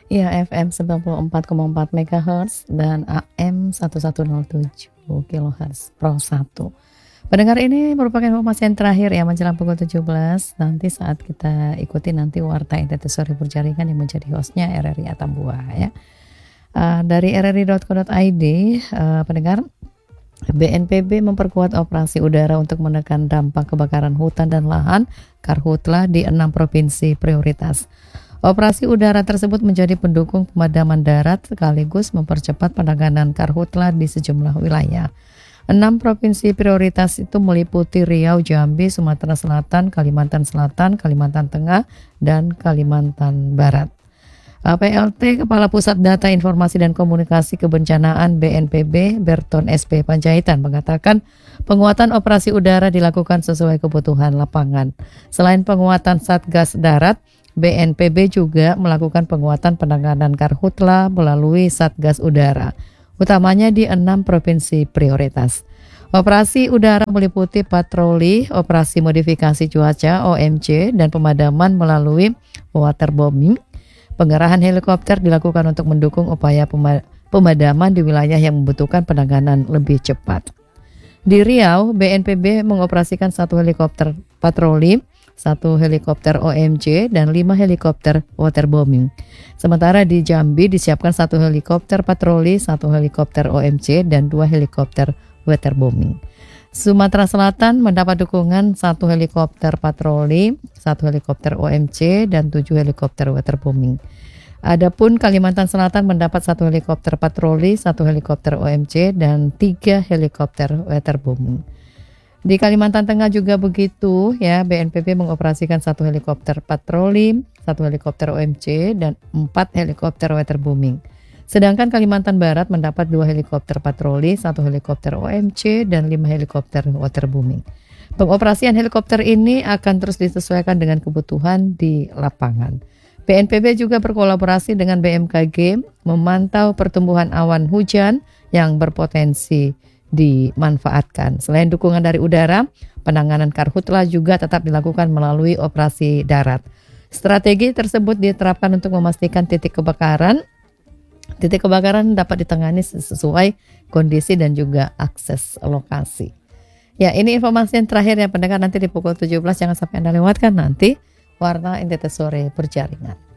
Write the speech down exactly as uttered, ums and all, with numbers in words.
Iya, F M sembilan puluh empat koma empat megahertz dan A M seribu seratus tujuh kilohertz Pro satu. Pendengar, ini merupakan informasi yang terakhir ya menjelang pukul tujuh belas. Nanti saat kita ikuti nanti Warta N T T Sore Berjaringan yang menjadi hostnya R R I Atambua ya. Uh, dari r r i dot co dot i d, uh, pendengar, B N P B memperkuat operasi udara untuk menekan dampak kebakaran hutan dan lahan karhutla di enam provinsi prioritas. Operasi udara tersebut menjadi pendukung pemadaman darat sekaligus mempercepat penanganan karhutla di sejumlah wilayah. Enam provinsi prioritas itu meliputi Riau, Jambi, Sumatera Selatan, Kalimantan Selatan, Kalimantan Tengah, dan Kalimantan Barat. P L T Kepala Pusat Data Informasi dan Komunikasi Kebencanaan B N P B Berton S P Panjaitan mengatakan penguatan operasi udara dilakukan sesuai kebutuhan lapangan. Selain penguatan Satgas Darat, B N P B juga melakukan penguatan penanganan karhutla melalui Satgas Udara, utamanya di enam provinsi prioritas. Operasi udara meliputi patroli, operasi modifikasi cuaca O M C, dan pemadaman melalui waterbombing. Pengerahan helikopter dilakukan untuk mendukung upaya pemadaman di wilayah yang membutuhkan penanganan lebih cepat. Di Riau, B N P B mengoperasikan satu helikopter patroli, satu helikopter O M C, dan lima helikopter waterbombing. Sementara di Jambi disiapkan satu helikopter patroli, satu helikopter O M C, dan dua helikopter waterbombing. Sumatera Selatan mendapat dukungan satu helikopter patroli, satu helikopter O M C, dan tujuh helikopter waterbombing. Adapun Kalimantan Selatan mendapat satu helikopter patroli, satu helikopter O M C, dan tiga helikopter waterbombing. Di Kalimantan Tengah juga begitu ya, B N P B mengoperasikan satu helikopter patroli, satu helikopter O M C, dan empat helikopter waterbombing. Sedangkan Kalimantan Barat mendapat dua helikopter patroli, satu helikopter O M C, dan lima helikopter waterbombing. Pengoperasian helikopter ini akan terus disesuaikan dengan kebutuhan di lapangan. B N P B juga berkolaborasi dengan B M K G memantau pertumbuhan awan hujan yang berpotensi dimanfaatkan. Selain dukungan dari udara, penanganan karhutla juga tetap dilakukan melalui operasi darat. Strategi tersebut diterapkan untuk memastikan titik kebakaran Titik kebakaran dapat ditangani sesuai kondisi dan juga akses lokasi. Ya, ini informasi yang terakhir yang pendengar, nanti di pukul tujuh belas jangan sampai Anda lewatkan nanti Warta N T T Sore Berjaringan.